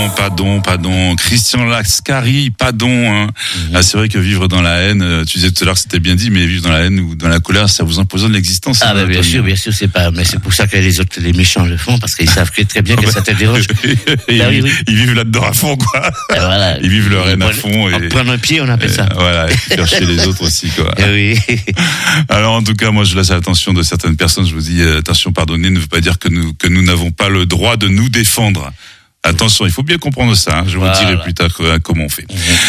Pardon. Christian Lascari, pardon. Hein. Ah, c'est vrai que vivre dans la haine, tu disais tout à l'heure que c'était bien dit, mais vivre dans la haine ou dans la colère, ça vous empoisonne l'existence. Ah, bah, bien sûr, c'est pas, mais c'est pour ça que les méchants le font, parce qu'ils savent très bien que ça te dérange. Ils vivent là-dedans à fond, quoi. Voilà. Ils vivent leur haine à fond. En prendre un pied, on appelle ça. Voilà, et faire chier les autres aussi, quoi. Oui. Alors, en tout cas, moi, je laisse à l'attention de certaines personnes, je vous dis, attention, pardonner ne veut pas dire que nous n'avons pas le droit de nous défendre. Attention, il faut bien comprendre ça. Hein. Je vous dirai plus tard comment on fait.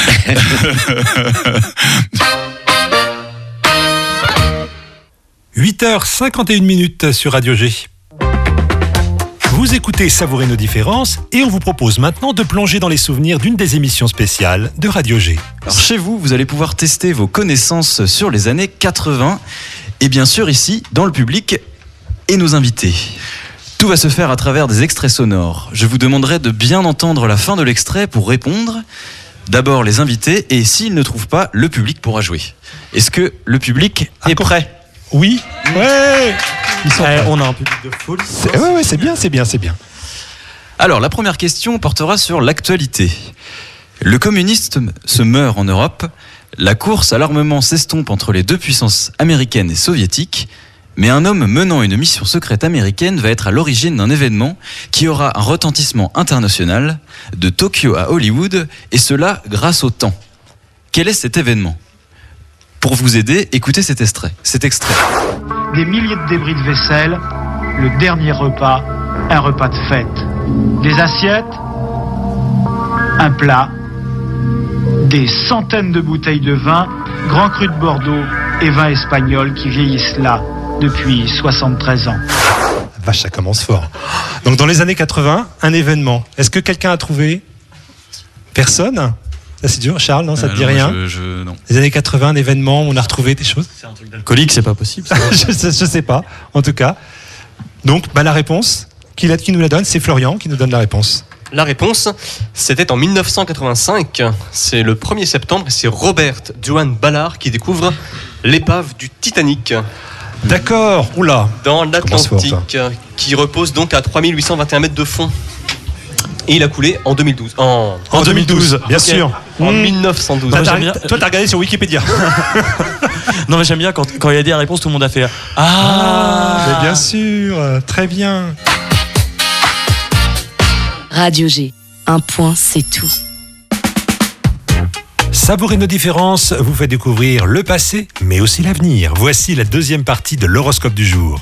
8h51 sur Radio G. Vous écoutez Savourer nos différences et on vous propose maintenant de plonger dans les souvenirs d'une des émissions spéciales de Radio G. Alors chez vous, vous allez pouvoir tester vos connaissances sur les années 80 et bien sûr ici, dans le public et nos invités. Tout va se faire à travers des extraits sonores. Je vous demanderai de bien entendre la fin de l'extrait pour répondre. D'abord les invités et s'ils ne trouvent pas, le public pourra jouer. Est-ce que le public est prêt ? Oui. Ouais. On a un public de folie. Ouais, c'est bien. Alors la première question portera sur l'actualité. Le communisme se meurt en Europe. La course à l'armement s'estompe entre les deux puissances américaines et soviétiques. Mais un homme menant une mission secrète américaine va être à l'origine d'un événement qui aura un retentissement international, de Tokyo à Hollywood, et cela grâce au temps. Quel est cet événement ? Pour vous aider, écoutez cet extrait. Des milliers de débris de vaisselle, le dernier repas, un repas de fête. Des assiettes, un plat, des centaines de bouteilles de vin, Grand Cru de Bordeaux et vin espagnol qui vieillissent là depuis 73 ans. Vache, ça commence fort. Donc dans les années 80, un événement. Est-ce que quelqu'un a trouvé ? Personne ? Ça c'est dur. Charles, non, ça te dit rien ? Non. Les années 80, un événement, on a retrouvé des choses ? C'est un truc d'alcoolique, c'est pas possible. je sais pas, en tout cas. Donc, la réponse, qui nous la donne ? C'est Florian qui nous donne la réponse. La réponse, c'était en 1985. C'est le 1er septembre et c'est Robert Joan Ballard qui découvre l'épave du Titanic. D'accord, oula. Dans l'Atlantique, qui repose donc à 3821 mètres de fond. Et il a coulé en 2012. En 2012, bien okay. sûr. En 1912. Toi, t'as regardé sur Wikipédia. Non, mais j'aime bien quand il a dit la réponse, tout le monde a fait Mais bien sûr, très bien. Radio G, un point, c'est tout. Savourer nos différences vous fait découvrir le passé, mais aussi l'avenir. Voici la deuxième partie de l'horoscope du jour.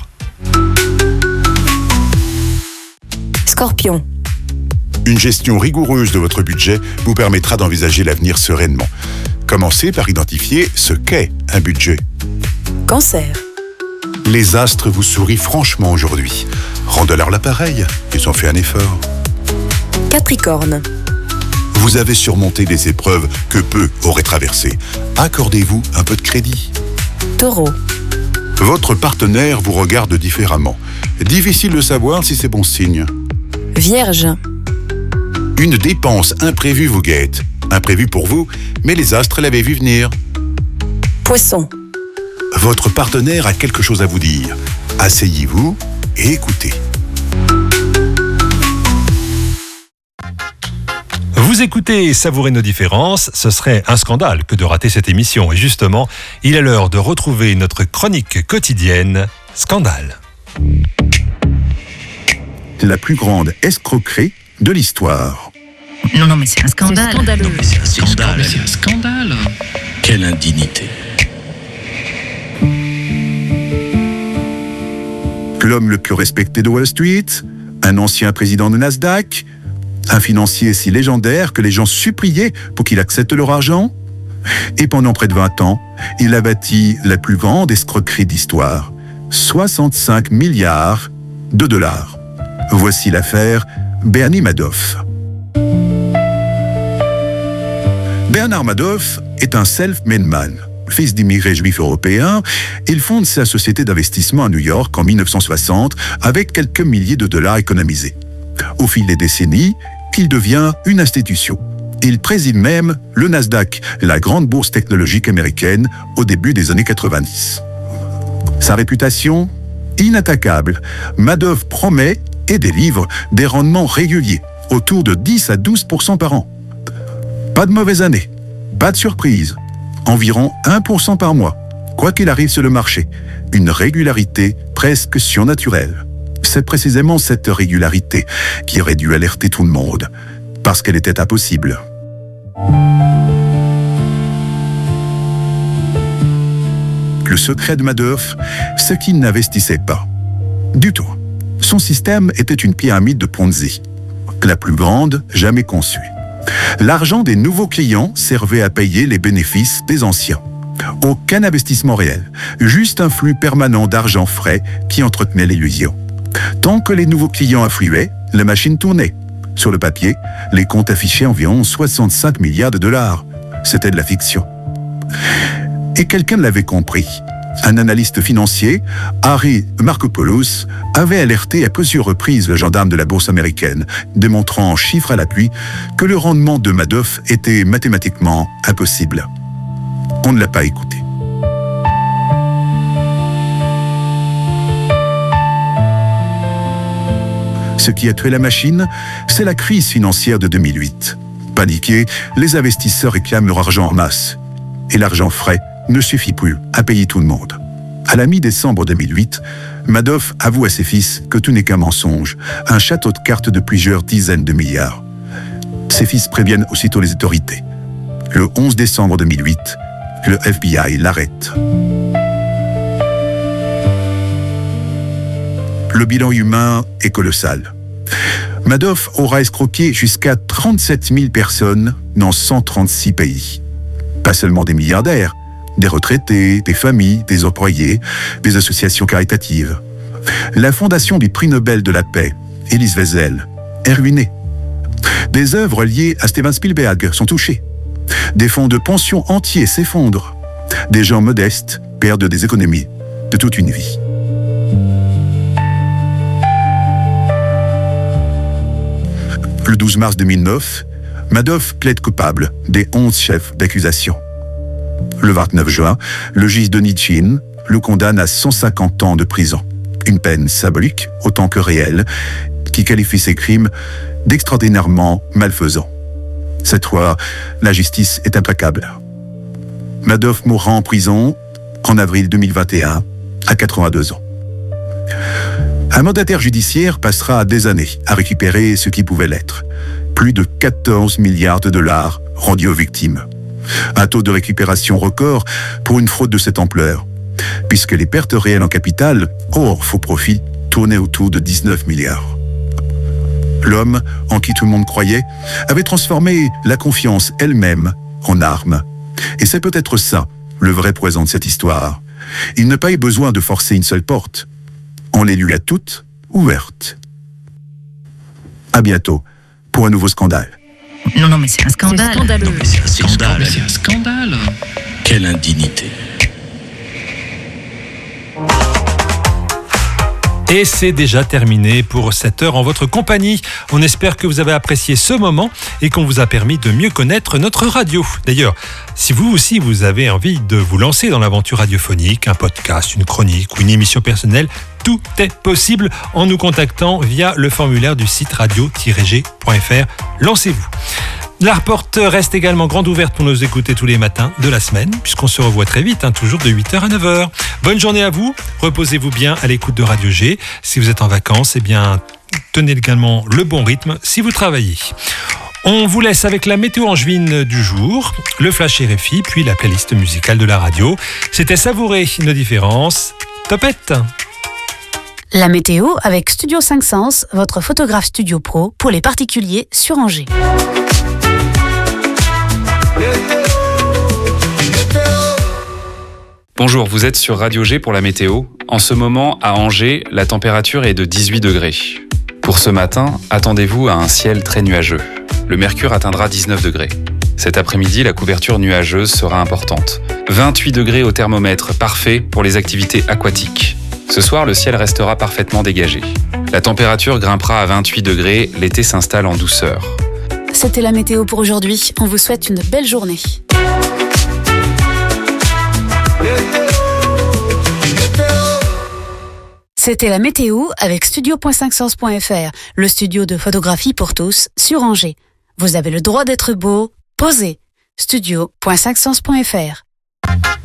Scorpion. Une gestion rigoureuse de votre budget vous permettra d'envisager l'avenir sereinement. Commencez par identifier ce qu'est un budget. Cancer. Les astres vous sourient franchement aujourd'hui. Rendez-leur l'appareil, ils ont fait un effort. Capricorne. Vous avez surmonté des épreuves que peu auraient traversées. Accordez-vous un peu de crédit. Taureau. Votre partenaire vous regarde différemment. Difficile de savoir si c'est bon signe. Vierge. Une dépense imprévue vous guette. Imprévue pour vous, mais les astres l'avaient vu venir. Poisson. Votre partenaire a quelque chose à vous dire. Asseyez-vous et écoutez. Vous écoutez Savourer nos différences, ce serait un scandale que de rater cette émission. Et justement, il est l'heure de retrouver notre chronique quotidienne Scandale. La plus grande escroquerie de l'histoire. Non, mais c'est un scandale. C'est scandaleux. Non, mais c'est un scandale. Quelle indignité. L'homme le plus respecté de Wall Street, un ancien président de Nasdaq, un financier si légendaire que les gens suppliaient pour qu'il accepte leur argent. Et pendant près de 20 ans, il a bâti la plus grande escroquerie d'histoire. 65 milliards de dollars. Voici l'affaire Bernie Madoff. Bernard Madoff est un self-made man. Fils d'immigrés juifs européens, il fonde sa société d'investissement à New York en 1960 avec quelques milliers de dollars économisés. Au fil des décennies, il devient une institution. Il préside même le Nasdaq, la grande bourse technologique américaine, au début des années 90. Sa réputation ? Inattaquable. Madoff promet et délivre des rendements réguliers, autour de 10 à 12% par an. Pas de mauvaise année, pas de surprise, environ 1% par mois, quoi qu'il arrive sur le marché. Une régularité presque surnaturelle. C'est précisément cette régularité qui aurait dû alerter tout le monde, parce qu'elle était impossible. Le secret de Madoff, c'est qu'il n'investissait pas. Du tout. Son système était une pyramide de Ponzi, la plus grande jamais conçue. L'argent des nouveaux clients servait à payer les bénéfices des anciens. Aucun investissement réel, juste un flux permanent d'argent frais qui entretenait l'illusion. Tant que les nouveaux clients affluaient, la machine tournait. Sur le papier, les comptes affichaient environ 65 milliards de dollars. C'était de la fiction. Et quelqu'un l'avait compris. Un analyste financier, Harry Markopoulos, avait alerté à plusieurs reprises le gendarme de la bourse américaine, démontrant en chiffres à l'appui que le rendement de Madoff était mathématiquement impossible. On ne l'a pas écouté. Ce qui a tué la machine, c'est la crise financière de 2008. Paniqués, les investisseurs réclament leur argent en masse. Et l'argent frais ne suffit plus à payer tout le monde. À la mi-décembre 2008, Madoff avoue à ses fils que tout n'est qu'un mensonge, un château de cartes de plusieurs dizaines de milliards. Ses fils préviennent aussitôt les autorités. Le 11 décembre 2008, le FBI l'arrête. Le bilan humain est colossal. Madoff aura escroqué jusqu'à 37 000 personnes dans 136 pays. Pas seulement des milliardaires, des retraités, des familles, des employés, des associations caritatives. La fondation du prix Nobel de la paix, Elie Wiesel, est ruinée. Des œuvres liées à Steven Spielberg sont touchées. Des fonds de pension entiers s'effondrent. Des gens modestes perdent des économies de toute une vie. Le 12 mars 2009, Madoff plaide coupable des 11 chefs d'accusation. Le 29 juin, le juge Denis Chin le condamne à 150 ans de prison. Une peine symbolique autant que réelle, qui qualifie ses crimes d'extraordinairement malfaisants. Cette fois, la justice est implacable. Madoff mourra en prison en avril 2021, à 82 ans. Un mandataire judiciaire passera des années à récupérer ce qui pouvait l'être. Plus de 14 milliards de dollars rendus aux victimes. Un taux de récupération record pour une fraude de cette ampleur, puisque les pertes réelles en capital, hors faux profit, tournaient autour de 19 milliards. L'homme, en qui tout le monde croyait, avait transformé la confiance elle-même en arme. Et c'est peut-être ça, le vrai poison de cette histoire. Il n'a pas eu besoin de forcer une seule porte. On les lui a toutes ouvertes. À bientôt pour un nouveau scandale. Non, mais c'est un scandale. C'est scandaleux. Non, mais c'est un scandale. C'est un scandale. Quelle indignité. Et c'est déjà terminé pour cette heure en votre compagnie. On espère que vous avez apprécié ce moment et qu'on vous a permis de mieux connaître notre radio. D'ailleurs, si vous aussi vous avez envie de vous lancer dans l'aventure radiophonique, un podcast, une chronique ou une émission personnelle, tout est possible en nous contactant via le formulaire du site radio-g.fr. Lancez-vous. La porte reste également grande ouverte pour nous écouter tous les matins de la semaine, puisqu'on se revoit très vite, toujours de 8h à 9h. Bonne journée à vous, reposez-vous bien à l'écoute de Radio G. Si vous êtes en vacances, tenez également le bon rythme si vous travaillez. On vous laisse avec la météo angevine du jour, le flash RFI, puis la playlist musicale de la radio. C'était Savourer nos différences. Topette! La météo avec Studio 5 Sens, votre photographe studio pro pour les particuliers sur Angers. Bonjour, vous êtes sur Radio G pour la météo. En ce moment, à Angers, la température est de 18 degrés. Pour ce matin, attendez-vous à un ciel très nuageux. Le mercure atteindra 19 degrés. Cet après-midi, la couverture nuageuse sera importante. 28 degrés au thermomètre, parfait pour les activités aquatiques. Ce soir, le ciel restera parfaitement dégagé. La température grimpera à 28 degrés, l'été s'installe en douceur. C'était la météo pour aujourd'hui. On vous souhaite une belle journée. C'était la météo avec studio.5sens.fr, le studio de photographie pour tous sur Angers. Vous avez le droit d'être beau, posez. Studio.5sens.fr